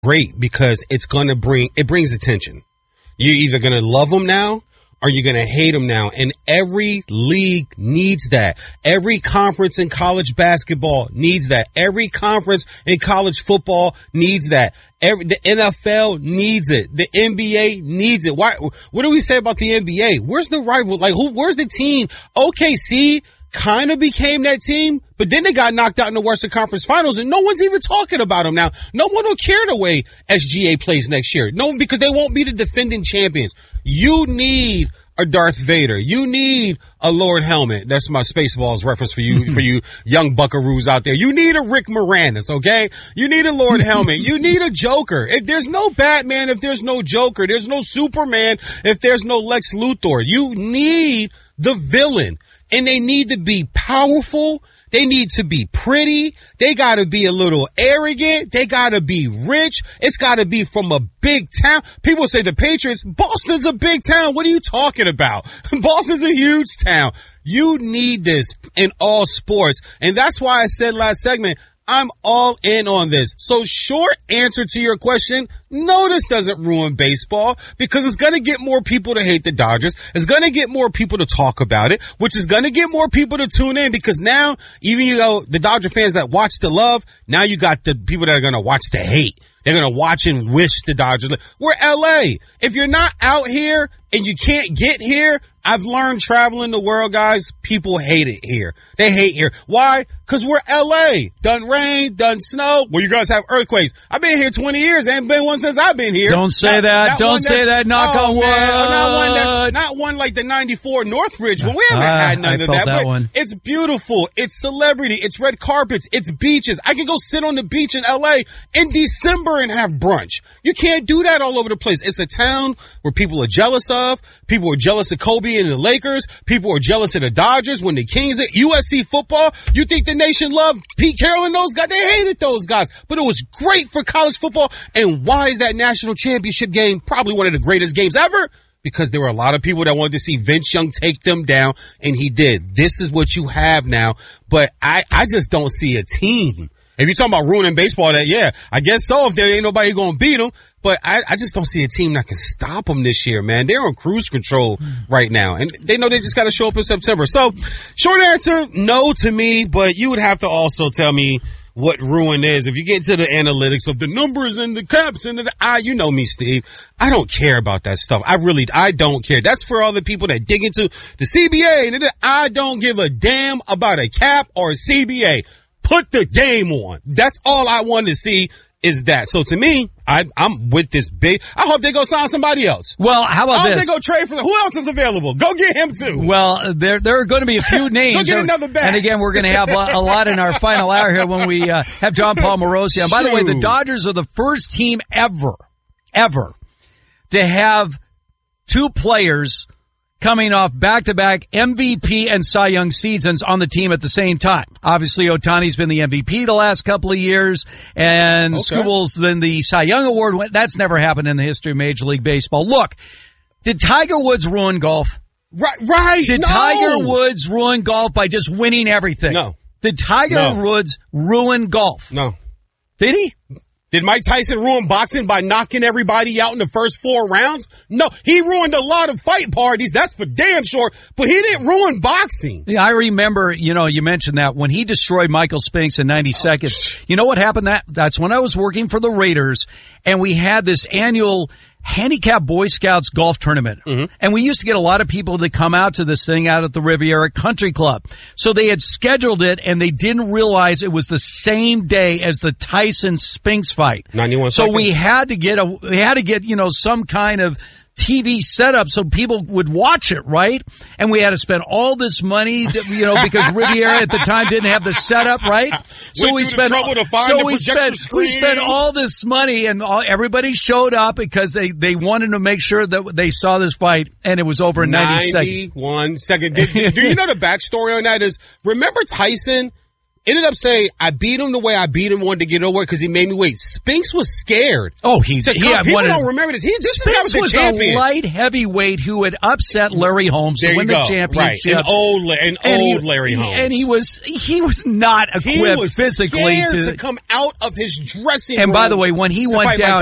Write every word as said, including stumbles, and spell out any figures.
great because it's going to bring, it brings attention. You're either going to love them now or you're going to hate them now. And every league needs that. Every conference in college basketball needs that. Every conference in college football needs that. Every, the N F L needs it. The N B A needs it. Why? What do we say about the N B A? Where's the rival? Like, who? Where's the team? O K C kind of became that team, but then they got knocked out in the Western Conference Finals, and no one's even talking about them now. No one will care the way S G A plays next year. No, because they won't be the defending champions. You need a Darth Vader. You need a Lord Helmet. That's my Spaceballs reference for you, for you young buckaroos out there. You need a Rick Moranis, okay? You need a Lord Helmet. You need a Joker. If there's no Batman, if there's no Joker, there's no Superman, if there's no Lex Luthor. You need the villain. And they need to be powerful. They need to be pretty. They gotta be a little arrogant. They gotta be rich. It's gotta be from a big town. People say the Patriots, Boston's a big town. What are you talking about? Boston's a huge town. You need this in all sports. And that's why I said last segment, I'm all in on this. So short answer to your question, no, this doesn't ruin baseball because it's going to get more people to hate the Dodgers. It's going to get more people to talk about it, which is going to get more people to tune in because now even you know the Dodger fans that watch the love, now you got the people that are going to watch the hate. They're going to watch and wish the Dodgers. We're L A. If you're not out here and you can't get here, I've learned traveling the world, guys, people hate it here. They hate here. Why? Because we're L A. Done rain, done snow. Well, you guys have earthquakes. I've been here twenty years. Ain't been one since I've been here. Don't say not, that. Not Don't say that. Knock oh, on wood. Man, not, one that, not one like the ninety-four Northridge. Well, we haven't uh, had none I of felt that. that but one. It's beautiful. It's celebrity. It's red carpets. It's beaches. I can go sit on the beach in L A in December and have brunch. You can't do that all over the place. It's a town where people are jealous of. People are jealous of Kobe and the Lakers. People are jealous of the Dodgers when the Kings, U S C football. You think the nation loved Pete Carroll and those guys? They hated those guys, but it was great for college football. And why is that national championship game probably one of the greatest games ever? Because there were a lot of people that wanted to see Vince Young take them down, and he did. This is what you have now, but I, I just don't see a team. If you're talking about ruining baseball, that, yeah, I guess so if there ain't nobody going to beat them. But I, I just don't see a team that can stop them this year, man. They're on cruise control right now. And they know they just got to show up in September. So, short answer, no to me. But you would have to also tell me what ruin is. If you get into the analytics of the numbers and the caps and the I, you know me, Steve. I don't care about that stuff. I really, I don't care. That's for all the people that dig into the C B A. And I don't give a damn about a cap or a C B A. Put the game on. That's all I want to see is that. So to me, I, I'm with this big. I hope they go sign somebody else. Well, how about I hope this? they go trade for the, who else is available? Go get him too. Well, there there are going to be a few names. Go get another bat. And again, we're going to have a, a lot in our final hour here when we uh, have John Paul Morosi. And by the way, the Dodgers are the first team ever, ever to have two players coming off back-to-back M V P and Cy Young seasons on the team at the same time. Obviously, Ohtani's been the M V P the last couple of years, and okay. Skubal's been the Cy Young Award. That's never happened in the history of Major League Baseball. Look, did Tiger Woods ruin golf? Right, right. Did no. Tiger Woods ruin golf by just winning everything? No. Did Tiger no. Woods ruin golf? No. Did he? Did Mike Tyson ruin boxing by knocking everybody out in the first four rounds? No, he ruined a lot of fight parties. That's for damn sure. But he didn't ruin boxing. Yeah, I remember, you know, you mentioned that when he destroyed Michael Spinks in ninety seconds. You know what happened? That That's when I was working for the Raiders, and we had this annual handicap Boy Scouts golf tournament. Mm-hmm. And we used to get a lot of people to come out to this thing out at the Riviera Country Club. So they had scheduled it, and they didn't realize it was the same day as the Tyson Spinks fight. ninety-one So seconds. we had to get a, we had to get, you know, some kind of T V setup so people would watch it, right? And we had to spend all this money, to, you know, because Riviera at the time didn't have the setup, right? So we spent, so we spent, we spent all this money, and all, everybody showed up because they, they wanted to make sure that they saw this fight, and it was over in ninety seconds. ninety-one seconds. Did, do you know the backstory on that is, remember Tyson ended up saying, I beat him the way I beat him, wanted to get over because he made me wait. Spinks was scared. Oh, he, to he come, had people wanted, don't remember this. He this Spinks is was champion. a light heavyweight who had upset Larry Holmes there to win you the go. championship. Right. An old, an and old he, Larry Holmes. And he was, he was not equipped he was physically scared to, to come out of his dressing room. And by the way, when he went down,